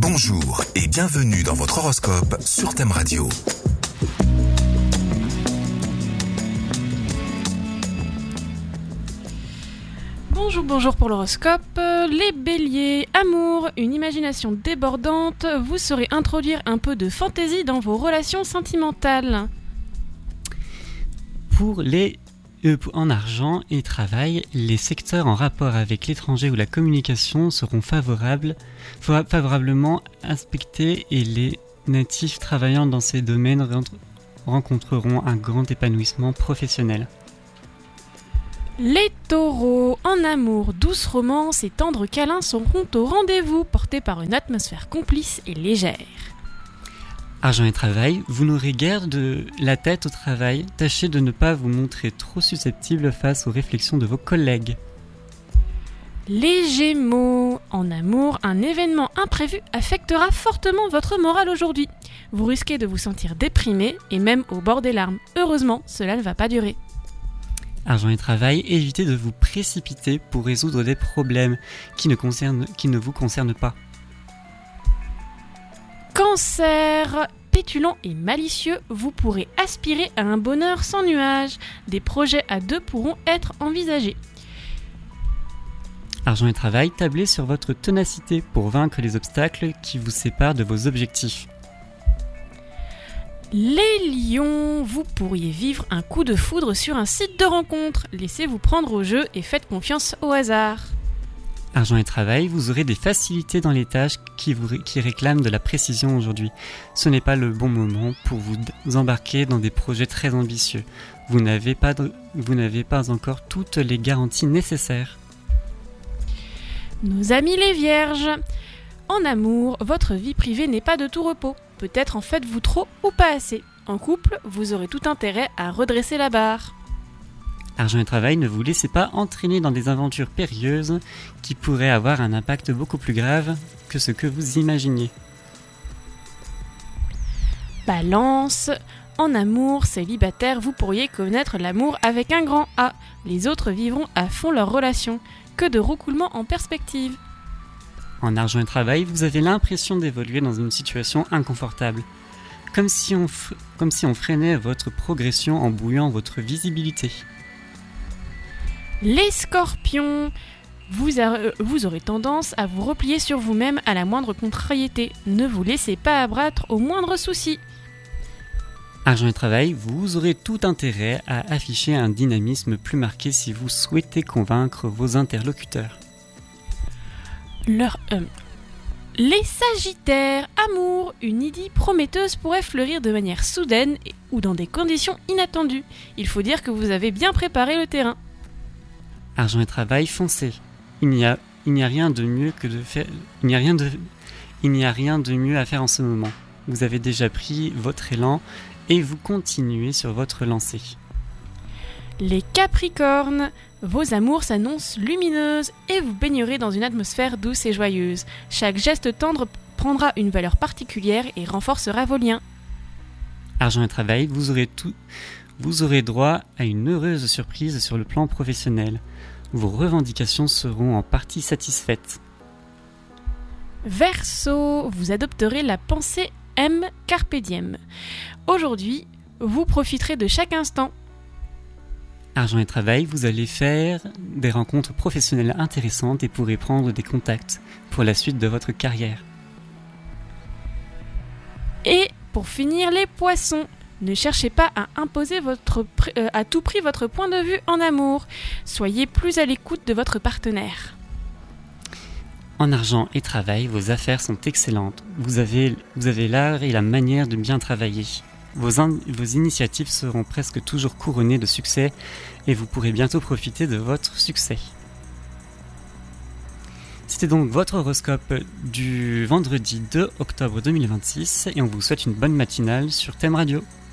Bonjour et bienvenue dans votre horoscope sur Thème Radio. Bonjour pour l'horoscope. Les béliers, amour, une imagination débordante, vous saurez introduire un peu de fantaisie dans vos relations sentimentales. En argent et travail, les secteurs en rapport avec l'étranger ou la communication seront favorablement inspectés et les natifs travaillant dans ces domaines rencontreront un grand épanouissement professionnel. Les taureaux, en amour, douce romance et tendres câlins seront au rendez-vous, portés par une atmosphère complice et légère. Argent et travail, vous n'aurez guère de la tête au travail, tâchez de ne pas vous montrer trop susceptible face aux réflexions de vos collègues. Les gémeaux, en amour, un événement imprévu affectera fortement votre morale aujourd'hui. Vous risquez de vous sentir déprimé et même au bord des larmes. Heureusement, cela ne va pas durer. Argent et travail, évitez de vous précipiter pour résoudre des problèmes qui ne vous concernent pas. Cancer, pétulant et malicieux, vous pourrez aspirer à un bonheur sans nuages. Des projets à deux pourront être envisagés. Argent et travail, tablez sur votre ténacité pour vaincre les obstacles qui vous séparent de vos objectifs. Les lions, vous pourriez vivre un coup de foudre sur un site de rencontre. Laissez-vous prendre au jeu et faites confiance au hasard. Argent et travail, vous aurez des facilités dans les tâches qui réclament de la précision aujourd'hui. Ce n'est pas le bon moment pour vous embarquer dans des projets très ambitieux. Vous n'avez pas encore toutes les garanties nécessaires. Nos amis les vierges, en amour, votre vie privée n'est pas de tout repos. Peut-être en faites-vous trop ou pas assez. En couple, vous aurez tout intérêt à redresser la barre. Argent et travail, ne vous laissez pas entraîner dans des aventures périlleuses qui pourraient avoir un impact beaucoup plus grave que ce que vous imaginiez. Balance, en amour, célibataire, vous pourriez connaître l'amour avec un grand A. Les autres vivront à fond leur relation. Que de roucoulements en perspective. En argent et travail, vous avez l'impression d'évoluer dans une situation inconfortable. Comme si on freinait votre progression en brouillant votre visibilité. Les scorpions, vous aurez tendance à vous replier sur vous-même à la moindre contrariété. Ne vous laissez pas abattre au moindre souci. Argent et travail, vous aurez tout intérêt à afficher un dynamisme plus marqué si vous souhaitez convaincre vos interlocuteurs. Les sagittaires, amour, une idylle prometteuse pourrait fleurir de manière soudaine ou dans des conditions inattendues. Il faut dire que vous avez bien préparé le terrain. Argent et travail, foncez. Il n'y a rien de mieux à faire en ce moment. Vous avez déjà pris votre élan et vous continuez sur votre lancée. Les capricornes, vos amours s'annoncent lumineuses et vous baignerez dans une atmosphère douce et joyeuse. Chaque geste tendre prendra une valeur particulière et renforcera vos liens. Argent et travail, vous aurez droit à une heureuse surprise sur le plan professionnel. Vos revendications seront en partie satisfaites. Verseau, vous adopterez la pensée M carpe diem. Aujourd'hui, vous profiterez de chaque instant. Argent et travail, vous allez faire des rencontres professionnelles intéressantes et pourrez prendre des contacts pour la suite de votre carrière. Et pour finir, les poissons, ne cherchez pas à imposer à tout prix votre point de vue en amour. Soyez plus à l'écoute de votre partenaire. En argent et travail, vos affaires sont excellentes. Vous avez l'art et la manière de bien travailler. Vos initiatives seront presque toujours couronnées de succès et vous pourrez bientôt profiter de votre succès. C'était donc votre horoscope du vendredi 2 octobre 2026 et on vous souhaite une bonne matinale sur Thème Radio.